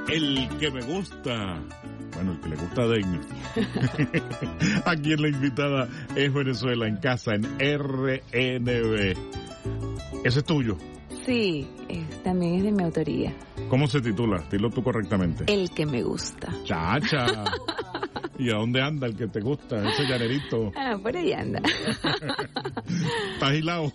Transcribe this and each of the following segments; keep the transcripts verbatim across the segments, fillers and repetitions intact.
El que me gusta. Bueno, el que le gusta a Degni. Aquí en La Invitada es Venezuela en casa en R N B. ¿Ese es tuyo? Sí, es, también es de mi autoría. ¿Cómo se titula? Dilo tú correctamente. El que me gusta. Chacha. ¿Y a dónde anda el que te gusta? Ese llanerito. Ah, por ahí anda. ¿Estás hilado?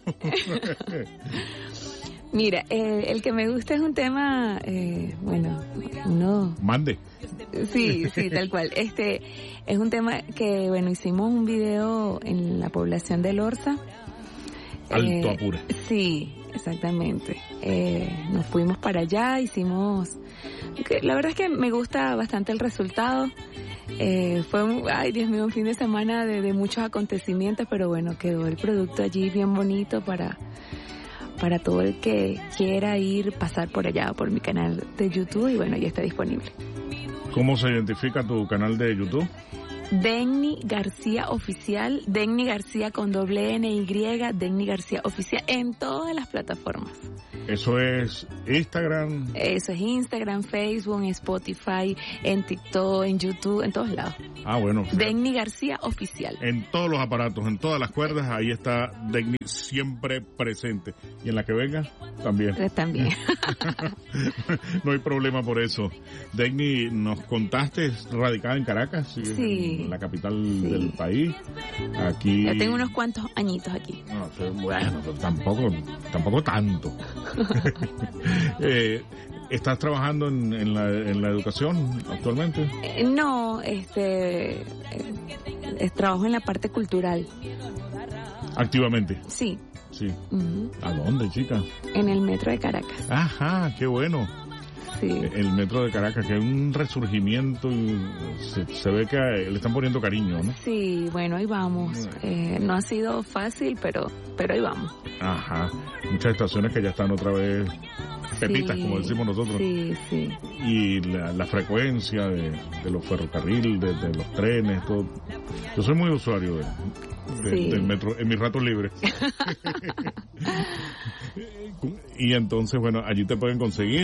Mira, eh, el que me gusta es un tema, eh, bueno, uno... Mande. Sí, sí, tal cual. Este es un tema que, bueno, hicimos un video en la población de Lorza. Alto eh, Apure. Sí, exactamente. Eh, nos fuimos para allá, hicimos... La verdad es que me gusta bastante el resultado. Eh, fue un, ay Dios mío, un fin de semana de, de muchos acontecimientos, pero bueno, quedó el producto allí bien bonito para... para todo el que quiera ir, pasar por allá, por mi canal de YouTube, y bueno, ya está disponible. ¿Cómo se identifica tu canal de YouTube? Degni García Oficial, Degni García con doble N Y, Degni García Oficial, en todas las plataformas. Eso es Instagram. Eso es Instagram, Facebook, en Spotify, en TikTok, en YouTube, en todos lados. Ah, bueno. Degni García Oficial. En todos los aparatos, en todas las cuerdas, ahí está Degni siempre presente. Y en la que venga, también. También. No hay problema por eso. Degni, nos contaste, es radicada en Caracas, sí, en la capital sí. del país. Aquí. Ya tengo unos cuantos añitos aquí. No, bueno, tampoco, tampoco tanto. eh, ¿Estás trabajando en, en, la, en la educación actualmente? Eh, no, este, eh, trabajo en la parte cultural. ¿Activamente? Sí. Sí. Uh-huh. ¿A dónde, chica? En el metro de Caracas. Ajá, qué bueno. Sí. El metro de Caracas, que es un resurgimiento, se, se ve que le están poniendo cariño, ¿no? Sí, bueno, ahí vamos. Eh, no ha sido fácil, pero pero ahí vamos. Ajá, muchas estaciones que ya están otra vez pepitas, sí, como decimos nosotros. Sí, sí. Y la, la frecuencia de, de los ferrocarriles, de, de los trenes, todo. Yo soy muy usuario de, de, sí. del metro en mis ratos libres. Y entonces, bueno, allí te pueden conseguir.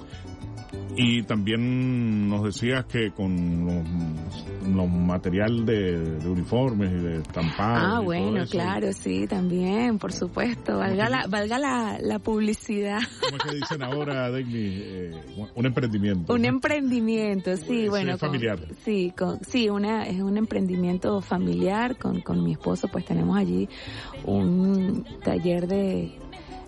Y también nos decías que con los, los material de, de uniformes y de estampados. Ah, y bueno, todo eso. Claro, sí, también, por supuesto. Valga la, valga la, la publicidad. ¿Cómo es que dicen ahora, Degni? Eh, un emprendimiento. Un ¿no? emprendimiento, sí, sí, bueno. Es familiar. Con, sí, con, sí, una, es un emprendimiento familiar. Con, con mi esposo, pues tenemos allí un taller de...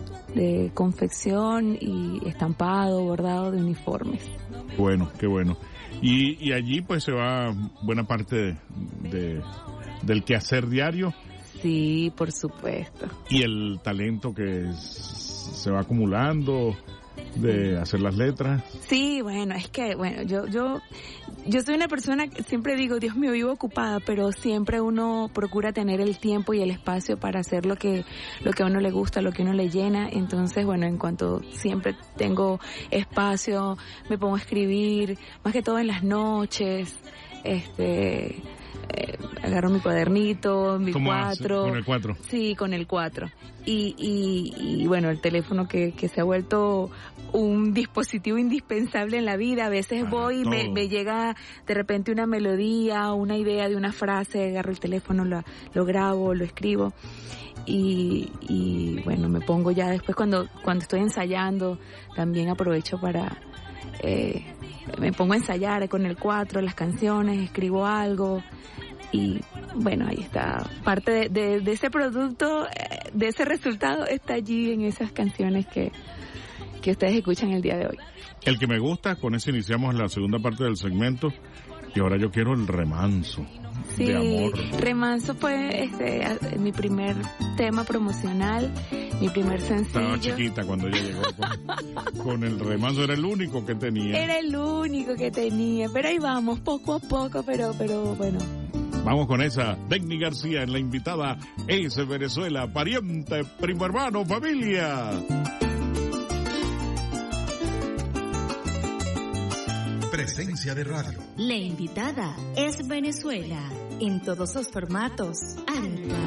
de confección y estampado, bordado de uniformes. Bueno, qué bueno. Y, y allí pues se va buena parte de, de del quehacer diario. Sí, por supuesto. Y el talento que es, se va acumulando de hacer las letras. Sí, bueno, es que, bueno, yo, yo, yo soy una persona que siempre digo, Dios mío, vivo ocupada, pero siempre uno procura tener el tiempo y el espacio para hacer lo que, lo que a uno le gusta, lo que a uno le llena. Entonces, bueno, en cuanto siempre tengo espacio, me pongo a escribir, más que todo en las noches, este... Eh, agarro mi cuadernito, mi cuatro. Con el cuatro. Sí, con el cuatro. Y, y, y bueno, el teléfono que, que se ha vuelto un dispositivo indispensable en la vida. A veces ah, voy y me, me llega de repente una melodía, una idea de una frase, agarro el teléfono, lo, lo grabo, lo escribo. Y, y bueno, me pongo ya después cuando, cuando estoy ensayando, también aprovecho para... Eh, me pongo a ensayar con el cuatro las canciones, escribo algo y bueno, ahí está parte de, de, de ese producto, de ese resultado está allí en esas canciones que, que ustedes escuchan el día de hoy. El que me gusta, con eso iniciamos la segunda parte del segmento y ahora yo quiero el remanso. Sí, de amor. Remanso fue este, mi primer tema promocional, mi primer sencillo. Estaba chiquita cuando ella llegó con, con el remanso, era el único que tenía. Era el único que tenía, pero ahí vamos, poco a poco, pero, pero bueno. Vamos con esa, Degni García en La Invitada es Venezuela, pariente, primo hermano, familia. Presencia de radio. La Invitada es Venezuela, en todos los formatos. Alba.